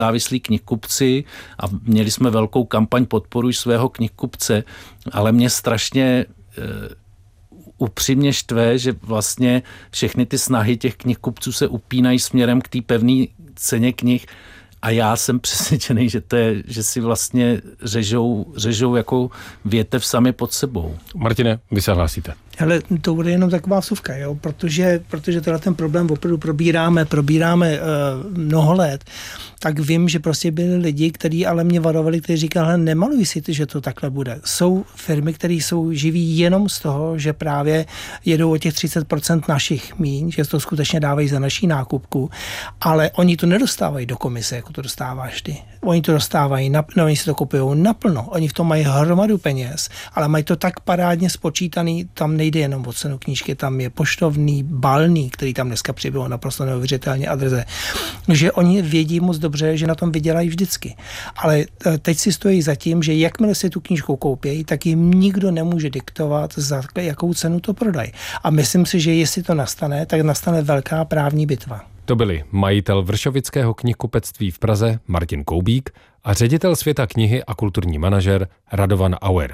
závislí knihkupci a měli jsme velkou kampaň Podporuj svého knihkupce, ale mě strašně upřímně štve, že vlastně všechny ty snahy těch knihkupců se upínají směrem k té pevné ceně knih a já jsem přesvědčený, že si vlastně řežou jako větev sami pod sebou. Martine, vy se hlásíte. Ale to bude jenom taková vsuvka, jo? Protože tenhle ten problém opravdu probíráme mnoho let, tak vím, že prostě byli lidi, kteří ale mě varovali, kteří říkali, hele, nemaluj si ty, že to takhle bude. Jsou firmy, které jsou živí jenom z toho, že právě jedou o těch 30% našich míň, že to skutečně dávají za naší nákupku, ale oni to nedostávají do komise, jako to dostáváš ty. Oni to dostávají, oni si to kupujou naplno, oni v tom mají hromadu peněz, ale mají to tak parádně spočítaný, tam nejde jenom o cenu knížky, tam je poštovný, balný, který tam dneska přibylo naprosto neuvěřitelně adrese, že oni vědí moc dobře, že na tom vydělají vždycky. Ale teď si stojí za tím, že jakmile si tu knížku koupějí, tak jim nikdo nemůže diktovat, za jakou cenu to prodají. A myslím si, že jestli to nastane, tak nastane velká právní bitva. To byli majitel Vršovického knihkupectví v Praze Martin Koubík a ředitel Světa knihy a kulturní manažer Radovan Auer.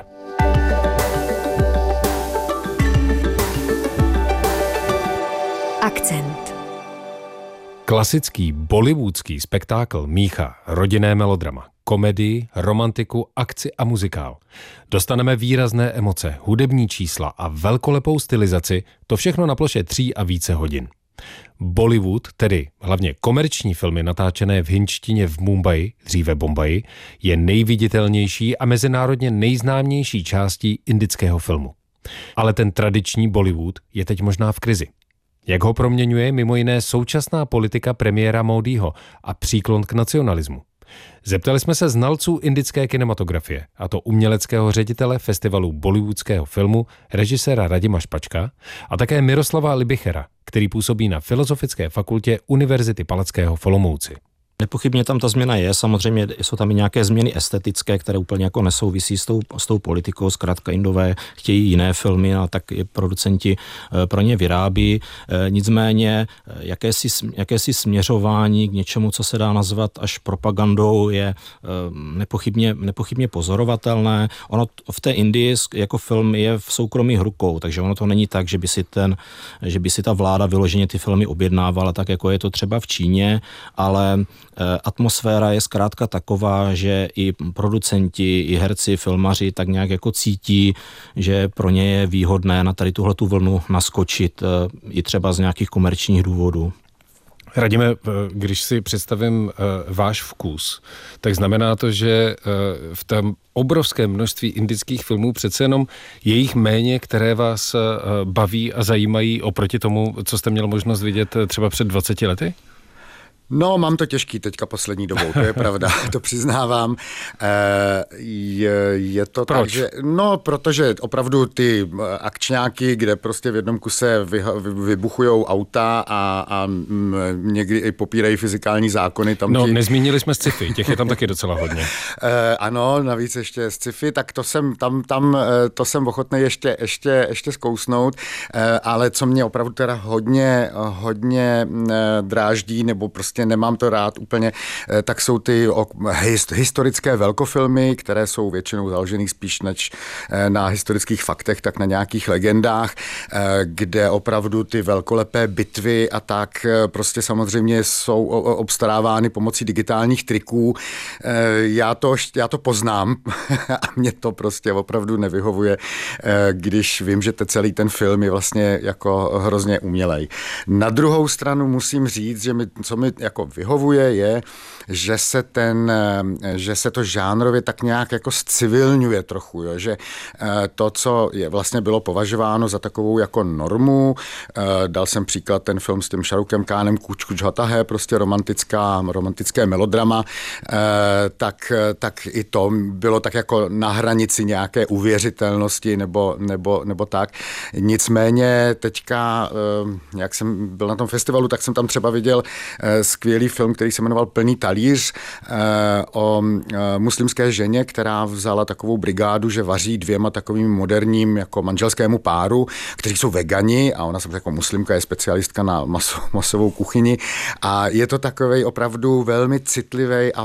Akcent. Klasický bollywoodský spektákl míchá rodinné melodrama, komedii, romantiku, akci a muzikál. Dostaneme výrazné emoce, hudební čísla a velkolepou stylizaci, to všechno na ploše 3 a více hodin. Bollywood, tedy hlavně komerční filmy natáčené v hindštině v Mumbai, dříve Bombaji, je nejviditelnější a mezinárodně nejznámější částí indického filmu. Ale ten tradiční Bollywood je teď možná v krizi. Jak ho proměňuje mimo jiné současná politika premiéra Módího a příklon k nacionalismu? Zeptali jsme se znalců indické kinematografie, a to uměleckého ředitele festivalu bollywoodského filmu, režiséra Radima Špačka a také Miroslava Libichera, který působí na Filozofické fakultě Univerzity Palackého v Olomouci. Nepochybně tam ta změna je, samozřejmě jsou tam i nějaké změny estetické, které úplně jako nesouvisí s tou politikou, zkrátka Indové chtějí jiné filmy a tak i producenti pro ně vyrábí. Nicméně jakési směřování k něčemu, co se dá nazvat až propagandou, je nepochybně pozorovatelné. Ono v té Indii jako film je v soukromých rukou, takže ono to není tak, že by si ta vláda vyloženě ty filmy objednávala, tak jako je to třeba v Číně, ale atmosféra je zkrátka taková, že i producenti, i herci, filmaři tak nějak jako cítí, že pro ně je výhodné na tady tuhletu vlnu naskočit i třeba z nějakých komerčních důvodů. Radíme, když si představím váš vkus, tak znamená to, že v tom obrovském množství indických filmů přece jenom je jich méně, které vás baví a zajímají oproti tomu, co jste měl možnost vidět třeba před 20 lety? No, mám to těžký teďka poslední dobou, to je pravda, to přiznávám. Je to Proč? tak, že... No, protože opravdu ty akčňáky, kde prostě v jednom kuse vybuchujou auta a někdy i popírají fyzikální zákony. Tam nezmínili jsme sci-fi, těch je tam taky docela hodně. Ano, navíc ještě sci-fi, tak to jsem ochotný ještě zkousnout, ale co mě opravdu teda hodně dráždí, nebo prostě nemám to rád úplně, tak jsou ty historické velkofilmy, které jsou většinou založený spíš než na historických faktech, tak na nějakých legendách, kde opravdu ty velkolepé bitvy a tak prostě samozřejmě jsou obstarávány pomocí digitálních triků. Já to poznám a mě to prostě opravdu nevyhovuje, když vím, že celý ten film je vlastně jako hrozně umělej. Na druhou stranu musím říct, že co mi jako vyhovuje, je, že se to žánrově tak nějak jako zcivilňuje trochu, jo? Že to, co vlastně bylo považováno za takovou jako normu, dal jsem příklad ten film s tím Šarukem Kánem Kuč Kuč Hota Hai, prostě romantické melodrama, tak i to bylo tak jako na hranici nějaké uvěřitelnosti nebo tak. Nicméně teďka, jak jsem byl na tom festivalu, tak jsem tam třeba viděl skvělý film, který se jmenoval Plný talíř, talíř o muslimské ženě, která vzala takovou brigádu, že vaří 2 takovým moderním jako manželskému páru, kteří jsou vegani a ona samozřejmě jako muslimka je specialistka na masovou kuchyni a je to takovej opravdu velmi citlivý a